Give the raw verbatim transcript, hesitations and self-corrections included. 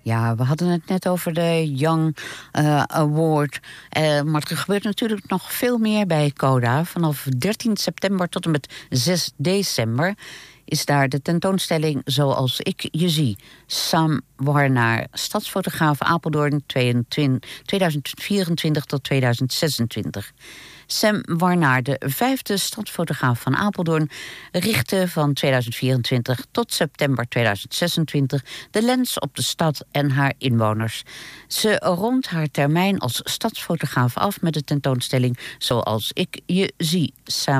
Ja, we hadden het net over de Young uh, Award. Uh, maar er gebeurt natuurlijk nog veel meer bij Coda. Vanaf dertien september tot en met zes december is daar de tentoonstelling Zoals ik je zie. Sam Warnaar, stadsfotograaf Apeldoorn tweeduizend vierentwintig tot tweeduizend zesentwintig. Sam Warnaar, de vijfde stadsfotograaf van Apeldoorn, richtte van tweeduizend vierentwintig tot september tweeduizend zesentwintig de lens op de stad en haar inwoners. Ze rondt haar termijn als stadsfotograaf af met de tentoonstelling Zoals ik je zie. Sam